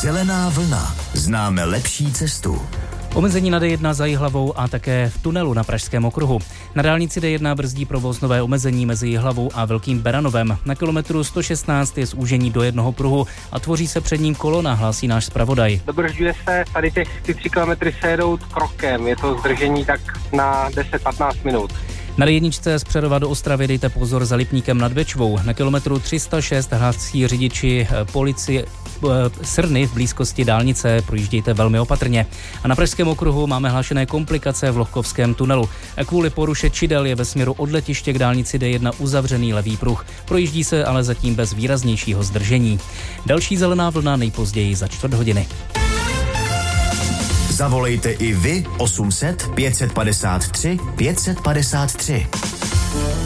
Zelená vlna. Známe lepší cestu. Omezení na D1 za Jihlavou a také v tunelu na Pražském okruhu. Na dálnici D1 brzdí provoz nové omezení mezi Jihlavou a Velkým Beranovem. Na kilometru 116 je zúžení do jednoho pruhu a tvoří se před ním kolona, hlásí náš zpravodaj. Dobržďuje se, tady ty 3 kilometry se jedou krokem, je to zdržení tak na 10-15 minut. Na D1 z Přerova do Ostravy dejte pozor za Lipníkem nad Bečvou. Na kilometru 306 hlásí řidiči policie Srny v blízkosti dálnice, projíždějte velmi opatrně. A na Pražském okruhu máme hlášené komplikace v Lohkovském tunelu. Kvůli poruše čidel je ve směru od letiště k dálnici D1 uzavřený levý pruh. Projíždí se ale zatím bez výraznějšího zdržení. Další zelená vlna nejpozději za 4 hodiny. Zavolejte i vy 800 553 553.